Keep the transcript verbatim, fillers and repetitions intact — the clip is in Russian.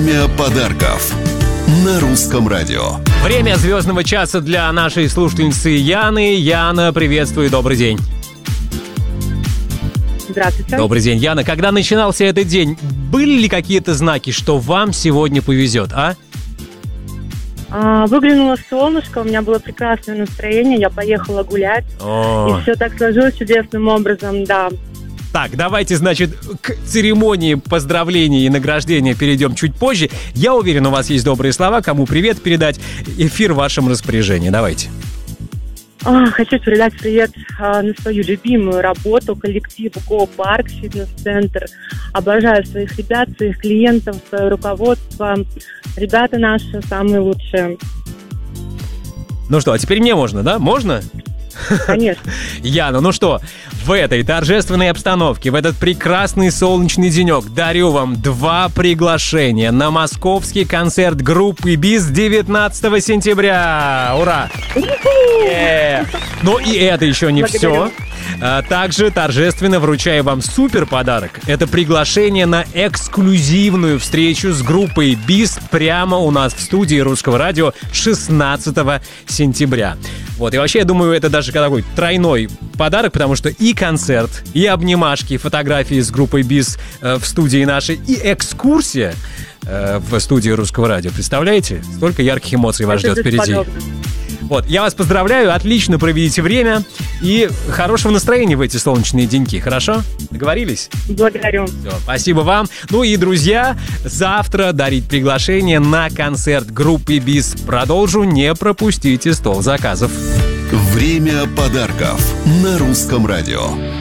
Время подарков на Русском радио. Время звездного часа для нашей слушательницы Яны. Яна, приветствую, добрый день. Здравствуйте. Добрый день, Яна. Когда начинался этот день, были ли какие-то знаки, что вам сегодня повезет, а? А, выглянуло солнышко, у меня было прекрасное настроение, я поехала гулять. О. И все так сложилось чудесным образом, да. Так, давайте, значит, к церемонии поздравления и награждения перейдем чуть позже. Я уверен, у вас есть добрые слова, кому привет передать. Эфир в вашем распоряжении, давайте. А, хочу передать привет а, на свою любимую работу, коллективу Go Park, фитнес-центр. Обожаю своих ребят, своих клиентов, свое руководство. Ребята наши самые лучшие. Ну что, а теперь мне можно, да? Можно? Конечно. Яна, ну что, в этой торжественной обстановке, в этот прекрасный солнечный денек дарю вам два приглашения на московский концерт группы БИС девятнадцатого сентября. Ура! Yeah. Но и это еще не Благодарю. все. А также торжественно вручаю вам супер подарок. Это приглашение на эксклюзивную встречу с группой БИС прямо у нас в студии Русского радио шестнадцатого сентября. Вот, и вообще, я думаю, это даже такой тройной подарок, потому что и концерт, и обнимашки, и фотографии с группой БИС э, в студии нашей, и экскурсия э, в студии Русского радио. Представляете? Столько ярких эмоций вас ждет впереди. Вот, я вас поздравляю, отлично проведите время и хорошего настроения в эти солнечные деньки, хорошо? Договорились? Благодарю. Все, спасибо вам. Ну и, друзья, завтра дарить приглашение на концерт группы БИС. Продолжу, не пропустите стол заказов. Время подарков на Русском радио.